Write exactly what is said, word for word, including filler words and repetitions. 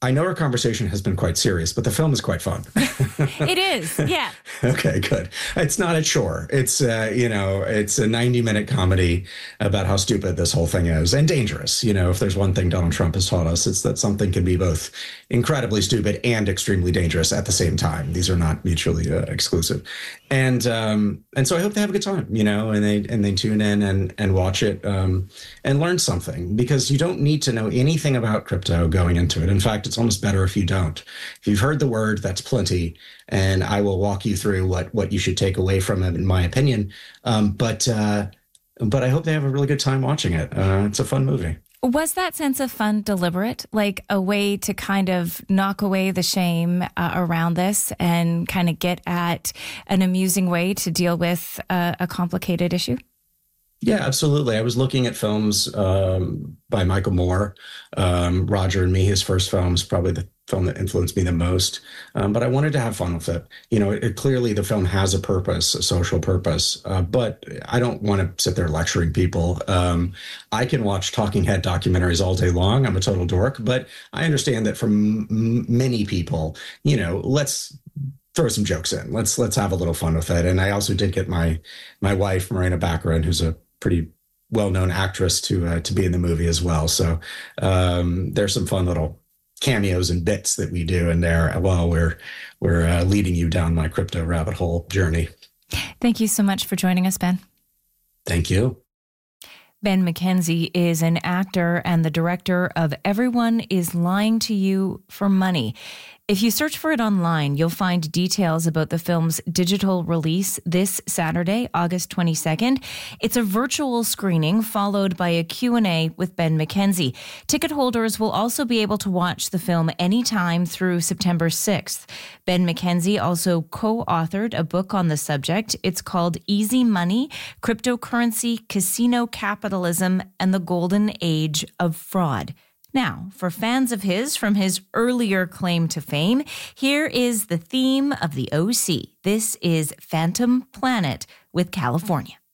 I know our conversation has been quite serious, but the film is quite fun. It is, yeah. Okay, good. It's not a chore. It's, uh, you know, it's a ninety minute comedy about how stupid this whole thing is and dangerous. You know, if there's one thing Donald Trump has taught us, it's that something can be both incredibly stupid and extremely dangerous at the same time. These are not mutually uh, exclusive. And um, and so I hope they have a good time, you know, and they and they tune in and, and watch it um, and learn something, because you don't need to know anything about crypto going into it. In fact, it's almost better if you don't. If you've heard the word, that's plenty. And I will walk you through what, what you should take away from it, in my opinion. Um, but uh, but I hope they have a really good time watching it. Uh, it's a fun movie. Was that sense of fun deliberate, like a way to kind of knock away the shame uh, around this and kind of get at an amusing way to deal with uh, a complicated issue? Yeah, absolutely. I was looking at films um, by Michael Moore, um, Roger and Me, his first film is probably the film that influenced me the most. Um, but I wanted to have fun with it. You know, it, it, clearly the film has a purpose, a social purpose, uh, but I don't want to sit there lecturing people. Um, I can watch talking head documentaries all day long. I'm a total dork, but I understand that for m- many people, you know, let's throw some jokes in. Let's let's have a little fun with it. And I also did get my my wife, Morena Baccarin, who's a pretty well-known actress, to uh, to be in the movie as well. So um, there's some fun little cameos and bits that we do in there while we're we're uh, leading you down my crypto rabbit hole journey. Thank you so much for joining us, Ben. Thank you. Ben McKenzie is an actor and the director of Everyone is Lying to You for Money. If you search for it online, you'll find details about the film's digital release this Saturday, August twenty-second. It's a virtual screening followed by a Q and A with Ben McKenzie. Ticket holders will also be able to watch the film anytime through September sixth. Ben McKenzie also co-authored a book on the subject. It's called Easy Money, Cryptocurrency, Casino Capitalism, and the Golden Age of Fraud. Now, for fans of his from his earlier claim to fame, here is the theme of the O C. This is Phantom Planet with California.